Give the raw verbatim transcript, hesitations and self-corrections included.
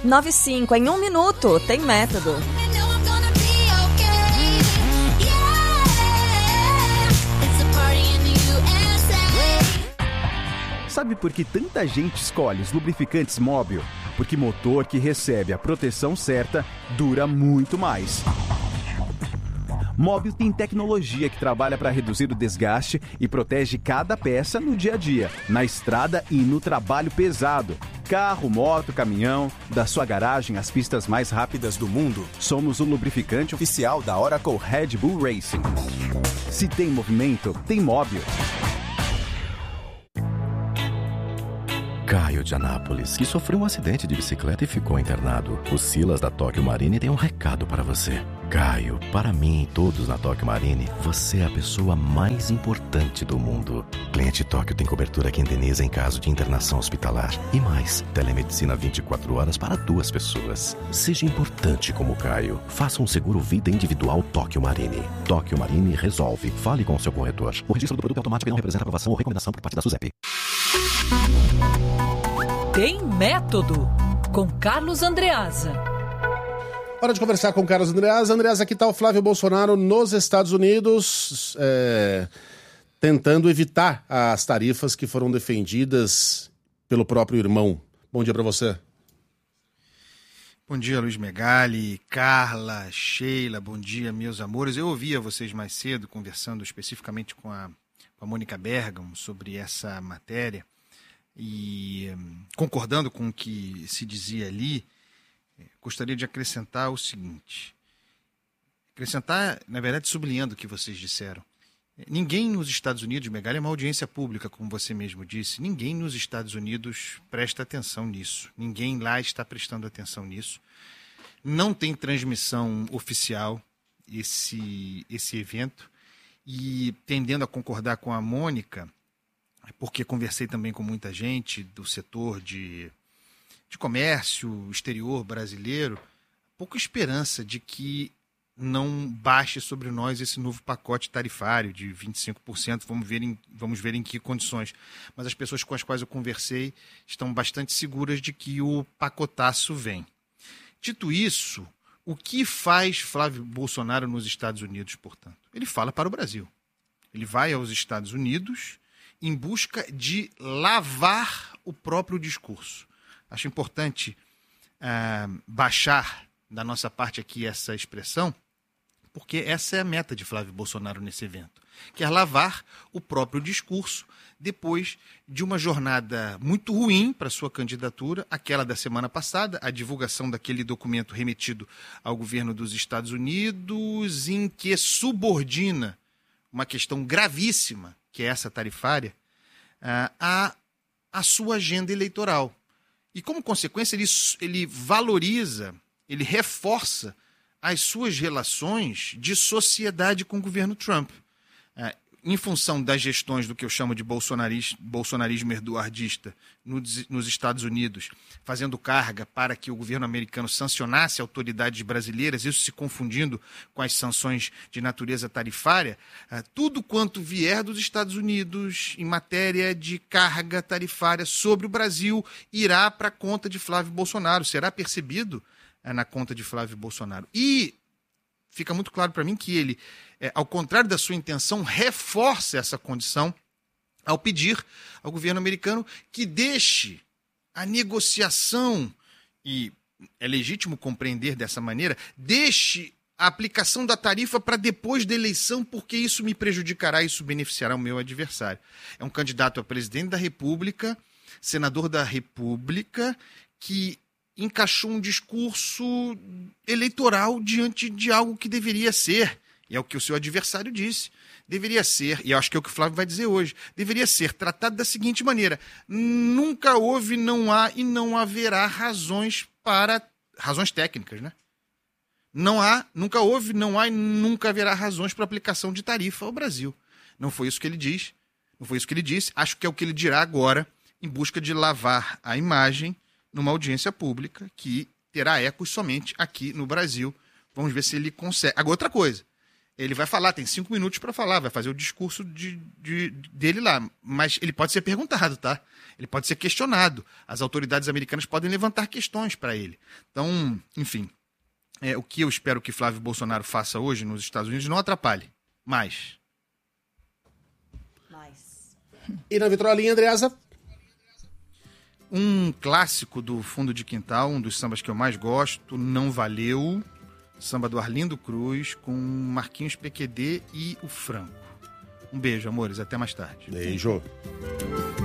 nove cinco. Em um minuto, tem método. Sabe por que tanta gente escolhe os lubrificantes Mobil? Porque motor que recebe a proteção certa dura muito mais. Mobil tem tecnologia que trabalha para reduzir o desgaste e protege cada peça no dia a dia, na estrada e no trabalho pesado. Carro, moto, caminhão, da sua garagem às pistas mais rápidas do mundo, somos o lubrificante oficial da Oracle Red Bull Racing. Se tem movimento, tem Mobil. Caio de Anápolis, que sofreu um acidente de bicicleta e ficou internado. O Silas da Tóquio Marine tem um recado para você. Caio, para mim e todos na Tóquio Marine, você é a pessoa mais importante do mundo. Cliente Tóquio tem cobertura que indeniza em caso de internação hospitalar. E mais, telemedicina vinte e quatro horas para duas pessoas. Seja importante como Caio. Faça um seguro vida individual Tóquio Marine. Tóquio Marine resolve. Fale com o seu corretor. O registro do produto é automático e não representa aprovação ou recomendação por parte da SUSEP. Tem método, com Carlos Andreasa. Hora de conversar com o Carlos Andreasa. Andreasa, aqui está o Flávio Bolsonaro nos Estados Unidos, é, tentando evitar as tarifas que foram defendidas pelo próprio irmão. Bom dia para você. Bom dia, Luiz Megali, Carla, Sheila, bom dia, meus amores. Eu ouvia vocês mais cedo conversando especificamente com a, com a Mônica Bergamo sobre essa matéria. E concordando com o que se dizia ali, gostaria de acrescentar o seguinte. Acrescentar, na verdade, sublinhando o que vocês disseram. Ninguém nos Estados Unidos, Megali, é uma audiência pública, como você mesmo disse. Ninguém nos Estados Unidos presta atenção nisso. Ninguém lá está prestando atenção nisso. Não tem transmissão oficial esse, esse evento. E tendendo a concordar com a Mônica, porque conversei também com muita gente do setor de, de comércio exterior brasileiro, pouca esperança de que não baixe sobre nós esse novo pacote tarifário de vinte e cinco por cento. Vamos ver em, vamos ver em que condições. Mas as pessoas com as quais eu conversei estão bastante seguras de que o pacotaço vem. Dito isso, o que faz Flávio Bolsonaro nos Estados Unidos, portanto? Ele fala para o Brasil. Ele vai aos Estados Unidos em busca de lavar o próprio discurso. Acho importante uh, baixar da nossa parte aqui essa expressão, porque essa é a meta de Flávio Bolsonaro nesse evento. Quer lavar o próprio discurso depois de uma jornada muito ruim para sua candidatura, aquela da semana passada, a divulgação daquele documento remetido ao governo dos Estados Unidos, em que subordina uma questão gravíssima, que é essa tarifária, a, a sua agenda eleitoral. E, como consequência, ele, ele valoriza, ele reforça as suas relações de sociedade com o governo Trump. Em função das gestões do que eu chamo de bolsonarismo, bolsonarismo eduardista nos, nos Estados Unidos, fazendo carga para que o governo americano sancionasse autoridades brasileiras, isso se confundindo com as sanções de natureza tarifária, tudo quanto vier dos Estados Unidos em matéria de carga tarifária sobre o Brasil irá para a conta de Flávio Bolsonaro, será percebido na conta de Flávio Bolsonaro. E fica muito claro para mim que ele, é, ao contrário da sua intenção, reforça essa condição ao pedir ao governo americano que deixe a negociação, e é legítimo compreender dessa maneira, deixe a aplicação da tarifa para depois da eleição, porque isso me prejudicará, isso beneficiará o meu adversário. É um candidato a presidente da República, senador da República, que encaixou um discurso eleitoral diante de algo que deveria ser, e é o que o seu adversário disse, deveria ser, e eu acho que é o que o Flávio vai dizer hoje, deveria ser tratado da seguinte maneira: nunca houve, não há e não haverá razões para, razões técnicas, né? Não há, nunca houve, não há e nunca haverá razões para aplicação de tarifa ao Brasil. Não foi isso que ele diz, não foi isso que ele disse, acho que é o que ele dirá agora, em busca de lavar a imagem numa audiência pública que terá ecos somente aqui no Brasil. Vamos ver se ele consegue. Agora, outra coisa, ele vai falar, tem cinco minutos para falar, vai fazer o discurso de, de, dele lá. Mas ele pode ser perguntado, tá? Ele pode ser questionado. As autoridades americanas podem levantar questões para ele. Então, enfim, é, o que eu espero que Flávio Bolsonaro faça hoje nos Estados Unidos não atrapalhe mais. Mais. E na vitrolinha, Andreasa? Um clássico do fundo de quintal, um dos sambas que eu mais gosto, Não Valeu, samba do Arlindo Cruz, com Marquinhos P Q D e o Franco. Um beijo, amores, até mais tarde. Beijo.